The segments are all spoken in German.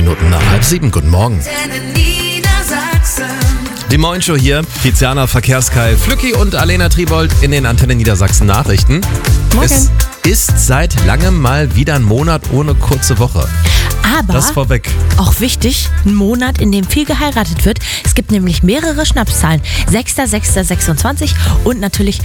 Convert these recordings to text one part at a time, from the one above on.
Minuten nach 6:30. Guten Morgen. Die Moin Show hier. Tiziana Verkehrskai, Flücki und Alena Tribold in den Antenne Niedersachsen Nachrichten. Morgen. Es ist seit langem mal wieder ein Monat ohne kurze Woche. Aber Das vorweg. auch wichtig, ein Monat, in dem viel geheiratet wird. Es gibt nämlich mehrere Schnapszahlen. 6.6.26 und natürlich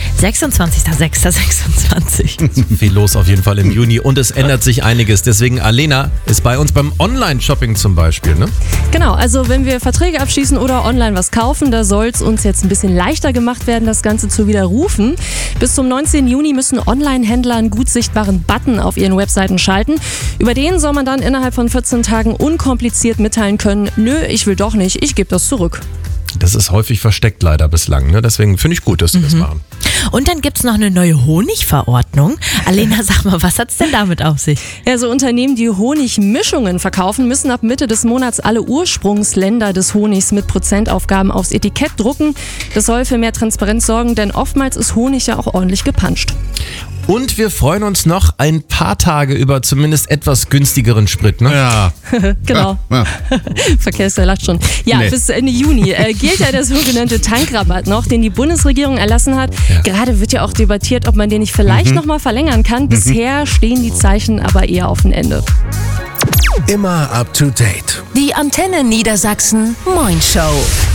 26.6.26. Viel los auf jeden Fall im Juni und es ändert sich einiges. Deswegen Alena ist bei uns beim Online-Shopping zum Beispiel, ne? Genau, also wenn wir Verträge abschließen oder online was kaufen, da soll es uns jetzt ein bisschen leichter gemacht werden, das Ganze zu widerrufen. Bis zum 19. Juni müssen Online-Händler einen gut sichtbaren Button auf ihren Webseiten schalten. Über den soll man dann innerhalb von 14 Tagen unkompliziert mitteilen können, nö, ich will doch nicht, ich gebe das zurück. Das ist häufig versteckt leider bislang, ne? Deswegen finde ich gut, dass sie das machen. Und dann gibt es noch eine neue Honigverordnung. Alena, sag mal, was hat's denn damit auf sich? Ja, so Unternehmen, die Honigmischungen verkaufen, müssen ab Mitte des Monats alle Ursprungsländer des Honigs mit Prozentaufgaben aufs Etikett drucken. Das soll für mehr Transparenz sorgen, denn oftmals ist Honig ja auch ordentlich gepanscht. Und wir freuen uns noch ein paar Tage über zumindest etwas günstigeren Sprit, ne? Ja. Genau. Ja. Verkehrsser lacht schon. Ja, Nee. bis Ende Juni gilt ja der sogenannte Tankrabatt noch, den die Bundesregierung erlassen hat. Ja. Gerade wird ja auch debattiert, ob man den nicht vielleicht noch mal verlängern kann. Bisher stehen die Zeichen aber eher auf ein Ende. Immer up to date. Die Antenne Niedersachsen Moin Show.